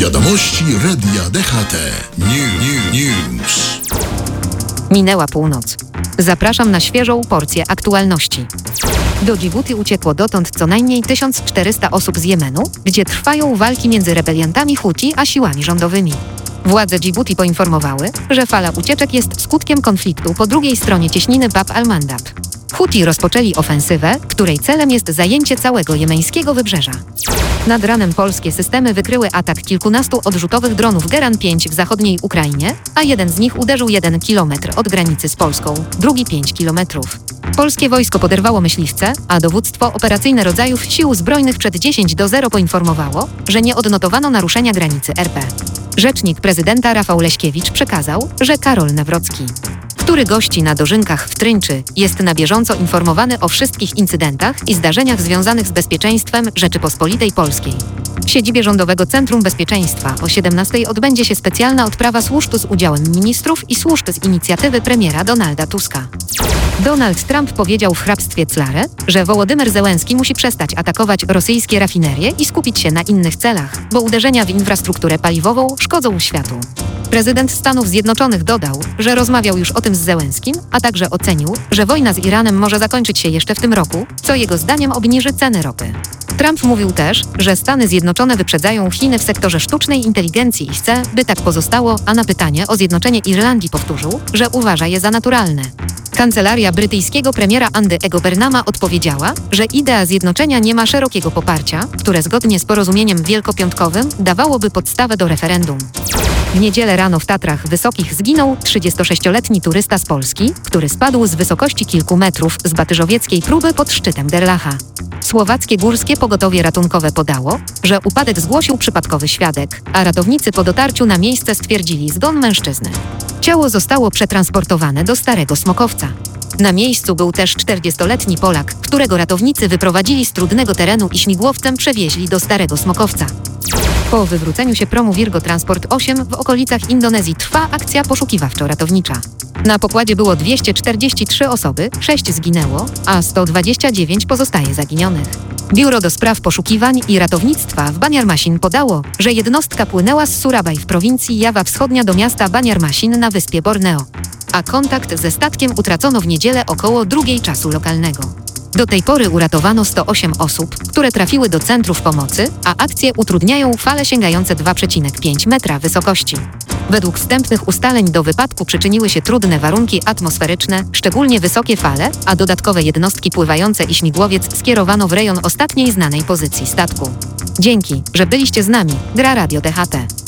Wiadomości Radia DHT. News. Minęła północ. Zapraszam na świeżą porcję aktualności. Do Dżibuty uciekło dotąd co najmniej 1400 osób z Jemenu, gdzie trwają walki między rebeliantami Huti a siłami rządowymi. Władze Dżibuti poinformowały, że fala ucieczek jest skutkiem konfliktu po drugiej stronie cieśniny Bab al-Mandab. Huti rozpoczęli ofensywę, której celem jest zajęcie całego jemeńskiego wybrzeża. Nad ranem polskie systemy wykryły atak kilkunastu odrzutowych dronów Geran 5 w zachodniej Ukrainie, a jeden z nich uderzył 1 kilometr od granicy z Polską, drugi 5 kilometrów. Polskie wojsko poderwało myśliwce, a dowództwo operacyjne rodzajów sił zbrojnych przed 10:00 poinformowało, że nie odnotowano naruszenia granicy RP. Rzecznik prezydenta Rafał Leśkiewicz przekazał, że Karol Nawrocki, który gości na dożynkach w Trynczy, jest na bieżąco informowany o wszystkich incydentach i zdarzeniach związanych z bezpieczeństwem Rzeczypospolitej Polskiej. W siedzibie Rządowego Centrum Bezpieczeństwa o 17:00 odbędzie się specjalna odprawa służb z udziałem ministrów i służb z inicjatywy premiera Donalda Tuska. Donald Trump powiedział w hrabstwie Clare, że Wołodymyr Zełenski musi przestać atakować rosyjskie rafinerie i skupić się na innych celach, bo uderzenia w infrastrukturę paliwową szkodzą światu. Prezydent Stanów Zjednoczonych dodał, że rozmawiał już o tym z Zełenskim, a także ocenił, że wojna z Iranem może zakończyć się jeszcze w tym roku, co jego zdaniem obniży ceny ropy. Trump mówił też, że Stany Zjednoczone wyprzedzają Chiny w sektorze sztucznej inteligencji i chce, by tak pozostało, a na pytanie o zjednoczenie Irlandii powtórzył, że uważa je za naturalne. Kancelaria brytyjskiego premiera Andy'ego Burnhama odpowiedziała, że idea zjednoczenia nie ma szerokiego poparcia, które zgodnie z porozumieniem wielkopiątkowym dawałoby podstawę do referendum. W niedzielę rano w Tatrach Wysokich zginął 36-letni turysta z Polski, który spadł z wysokości kilku metrów z batyżowieckiej próby pod szczytem Derlacha. Słowackie Górskie Pogotowie Ratunkowe podało, że upadek zgłosił przypadkowy świadek, a ratownicy po dotarciu na miejsce stwierdzili zgon mężczyzny. Ciało zostało przetransportowane do Starego Smokowca. Na miejscu był też 40-letni Polak, którego ratownicy wyprowadzili z trudnego terenu i śmigłowcem przewieźli do Starego Smokowca. Po wywróceniu się promu Virgo Transport 8 w okolicach Indonezji trwa akcja poszukiwawczo-ratownicza. Na pokładzie było 243 osoby, 6 zginęło, a 129 pozostaje zaginionych. Biuro do Spraw Poszukiwań i Ratownictwa w Banjarmasin podało, że jednostka płynęła z Surabaya w prowincji Jawa Wschodnia do miasta Banjarmasin na wyspie Borneo, a kontakt ze statkiem utracono w niedzielę około 2:00 czasu lokalnego. Do tej pory uratowano 108 osób, które trafiły do centrów pomocy, a akcje utrudniają fale sięgające 2,5 metra wysokości. Według wstępnych ustaleń do wypadku przyczyniły się trudne warunki atmosferyczne, szczególnie wysokie fale, a dodatkowe jednostki pływające i śmigłowiec skierowano w rejon ostatniej znanej pozycji statku. Dzięki, że byliście z nami. Gra Radio DHT.